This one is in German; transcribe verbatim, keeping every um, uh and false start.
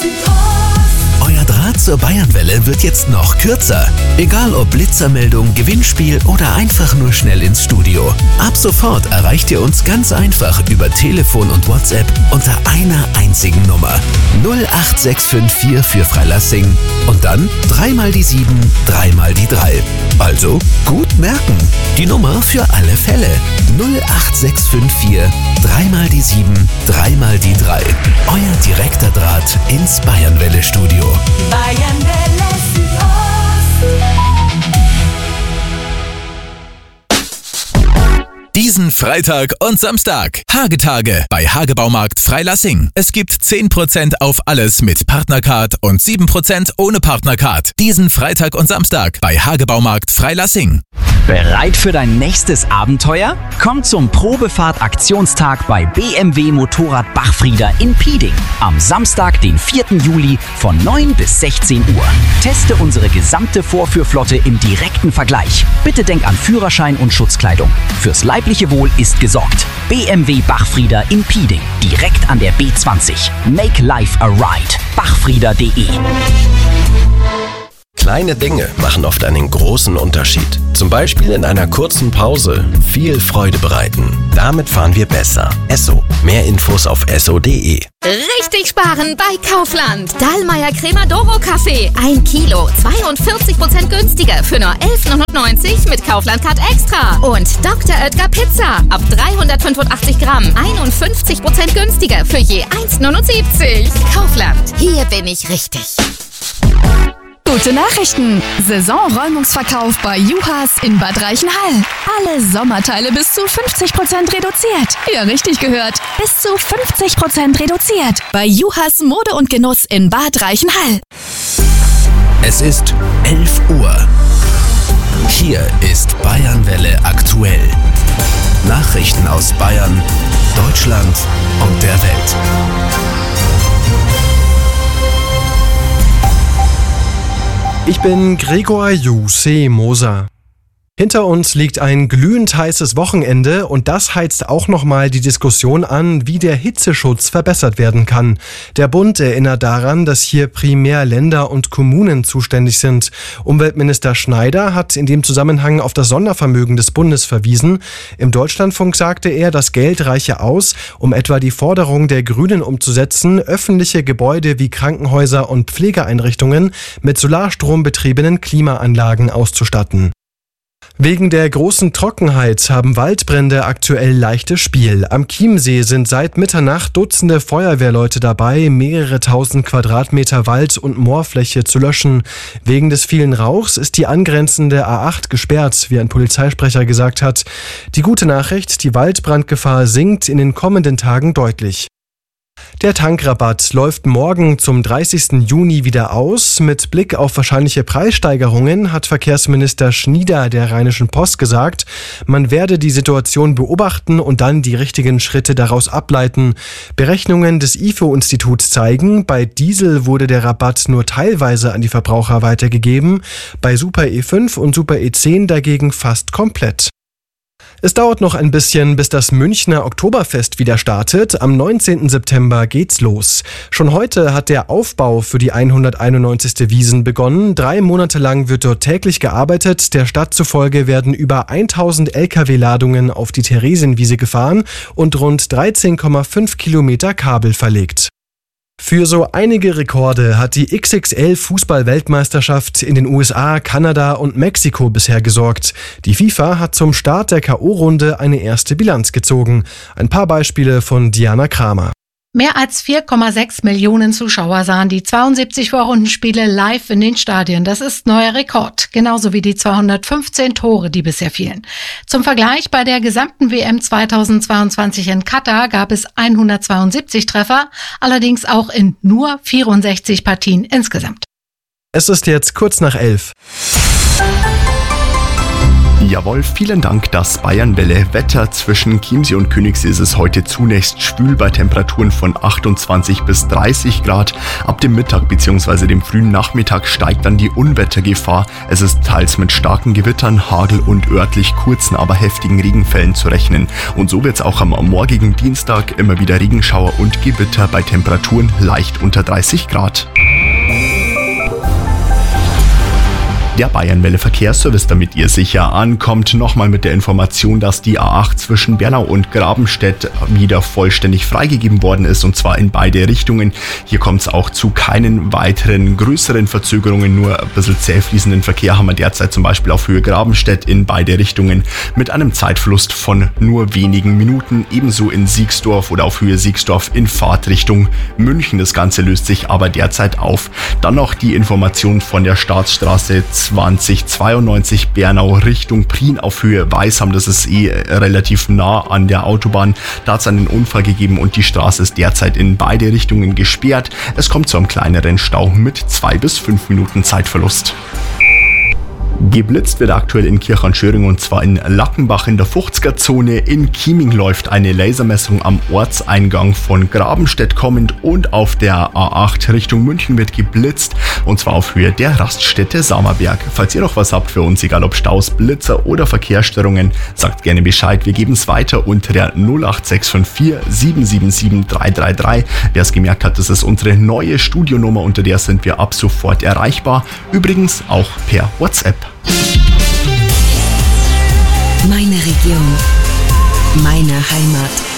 Euer Draht zur Bayernwelle wird jetzt noch kürzer. Egal ob Blitzermeldung, Gewinnspiel oder einfach nur schnell ins Studio. Ab sofort erreicht ihr uns ganz einfach über Telefon und WhatsApp unter einer einzigen Nummer. null acht sechs fünf vier für Freilassing und dann dreimal die sieben, dreimal die drei. Also gut merken. Die Nummer für alle Fälle. null acht sechs fünf vier, dreimal die sieben, dreimal die drei. Euer direkter Draht ins Bayernwelle-Studio. Bayernwelle Südost. Diesen Freitag und Samstag. Hagetage bei Hagebaumarkt Freilassing. Es gibt zehn Prozent auf alles mit Partnercard und sieben Prozent ohne Partnercard. Diesen Freitag und Samstag bei Hagebaumarkt Freilassing. Bereit für dein nächstes Abenteuer? Komm zum Probefahrt-Aktionstag bei B M W Motorrad Bachfrieder in Pieding. Am Samstag, den vierten Juli von neun bis sechzehn Uhr. Teste unsere gesamte Vorführflotte im direkten Vergleich. Bitte denk an Führerschein und Schutzkleidung. Fürs leibliche Wohl ist gesorgt. B M W Bachfrieder in Pieding. Direkt an der B zwanzig. Make life a ride. bachfrieder punkt de. Kleine Dinge machen oft einen großen Unterschied. Zum Beispiel in einer kurzen Pause viel Freude bereiten. Damit fahren wir besser. Esso. Mehr Infos auf esso punkt de. Richtig sparen bei Kaufland. Dallmayr Cremadoro Kaffee. Ein Kilo, zweiundvierzig Prozent günstiger für nur elf neunundneunzig mit Kaufland-Card Extra. Und Doktor Oetker Pizza. Ab dreihundertfünfundachtzig Gramm. einundfünfzig Prozent günstiger für je eins neunundsiebzig. Kaufland. Hier bin ich richtig. Gute Nachrichten! Saisonräumungsverkauf bei Juhas in Bad Reichenhall. Alle Sommerteile bis zu fünfzig Prozent reduziert. Ja, richtig gehört. Bis zu fünfzig Prozent reduziert. Bei Juhas Mode und Genuss in Bad Reichenhall. Es ist elf Uhr. Hier ist Bayernwelle aktuell. Nachrichten aus Bayern, Deutschland und der Welt. Ich bin Gregor Juse Moser. Hinter uns liegt ein glühend heißes Wochenende und das heizt auch nochmal die Diskussion an, wie der Hitzeschutz verbessert werden kann. Der Bund erinnert daran, dass hier primär Länder und Kommunen zuständig sind. Umweltminister Schneider hat in dem Zusammenhang auf das Sondervermögen des Bundes verwiesen. Im Deutschlandfunk sagte er, das Geld reiche aus, um etwa die Forderung der Grünen umzusetzen, öffentliche Gebäude wie Krankenhäuser und Pflegeeinrichtungen mit Solarstrom betriebenen Klimaanlagen auszustatten. Wegen der großen Trockenheit haben Waldbrände aktuell leichtes Spiel. Am Chiemsee sind seit Mitternacht Dutzende Feuerwehrleute dabei, mehrere tausend Quadratmeter Wald- und Moorfläche zu löschen. Wegen des vielen Rauchs ist die angrenzende A acht gesperrt, wie ein Polizeisprecher gesagt hat. Die gute Nachricht, die Waldbrandgefahr sinkt in den kommenden Tagen deutlich. Der Tankrabatt läuft morgen zum dreißigsten Juni wieder aus. Mit Blick auf wahrscheinliche Preissteigerungen hat Verkehrsminister Schnieder der Rheinischen Post gesagt, man werde die Situation beobachten und dann die richtigen Schritte daraus ableiten. Berechnungen des I F O-Instituts zeigen, bei Diesel wurde der Rabatt nur teilweise an die Verbraucher weitergegeben, bei Super E fünf und Super E zehn dagegen fast komplett. Es dauert noch ein bisschen, bis das Münchner Oktoberfest wieder startet. Am neunzehnten September geht's los. Schon heute hat der Aufbau für die hunderteinundneunzigste Wiesn begonnen. Drei Monate lang wird dort täglich gearbeitet. Der Stadt zufolge werden über tausend L K W-Ladungen auf die Theresienwiese gefahren und rund dreizehn Komma fünf Kilometer Kabel verlegt. Für so einige Rekorde hat die X X L-Fußball-Weltmeisterschaft in den U S A, Kanada und Mexiko bisher gesorgt. Die FIFA hat zum Start der K O-Runde eine erste Bilanz gezogen. Ein paar Beispiele von Diana Kramer. Mehr als vier Komma sechs Millionen Zuschauer sahen die zweiundsiebzig Vorrundenspiele live in den Stadien. Das ist neuer Rekord, genauso wie die zweihundertfünfzehn Tore, die bisher fielen. Zum Vergleich, bei der gesamten W M zweitausendzweiundzwanzig in Katar gab es hundertzweiundsiebzig Treffer, allerdings auch in nur vierundsechzig Partien insgesamt. Es ist jetzt kurz nach elf. Jawohl, vielen Dank, das Bayernwelle Wetter. Zwischen Chiemsee und Königssee ist es heute zunächst schwül bei Temperaturen von achtundzwanzig bis dreißig Grad. Ab dem Mittag bzw. dem frühen Nachmittag steigt dann die Unwettergefahr. Es ist teils mit starken Gewittern, Hagel und örtlich kurzen, aber heftigen Regenfällen zu rechnen. Und so wird es auch am morgigen Dienstag immer wieder Regenschauer und Gewitter bei Temperaturen leicht unter dreißig Grad. Der Bayernwelle Verkehrsservice, damit ihr sicher ankommt, nochmal mit der Information, dass die A acht zwischen Bernau und Grabenstedt wieder vollständig freigegeben worden ist, und zwar in beide Richtungen. Hier kommt es auch zu keinen weiteren größeren Verzögerungen, nur ein bisschen zäh fließenden Verkehr haben wir derzeit zum Beispiel auf Höhe Grabenstedt in beide Richtungen mit einem Zeitverlust von nur wenigen Minuten, ebenso in Siegsdorf oder auf Höhe Siegsdorf in Fahrtrichtung München. Das Ganze löst sich aber derzeit auf. Dann noch die Information von der Staatsstraße zwanzig zweiundneunzig Bernau Richtung Prien auf Höhe Weisham. Das ist eh relativ nah an der Autobahn. Da hat es einen Unfall gegeben und die Straße ist derzeit in beide Richtungen gesperrt. Es kommt zu einem kleineren Stau mit zwei bis fünf Minuten Zeitverlust. Geblitzt wird aktuell in Kirchhahn-Schöring, und zwar in Lackenbach in der fünfziger-Zone. In Chieming läuft eine Lasermessung am Ortseingang von Grabenstedt kommend, und auf der A acht Richtung München wird geblitzt, und zwar auf Höhe der Raststätte Samerberg. Falls ihr noch was habt für uns, egal ob Staus, Blitzer oder Verkehrsstörungen, sagt gerne Bescheid. Wir geben es weiter unter der null acht sechs fünf vier sieben sieben sieben drei drei drei. Wer es gemerkt hat, das ist unsere neue Studionummer, unter der sind wir ab sofort erreichbar. Übrigens auch per WhatsApp. Meine Region, meine Heimat.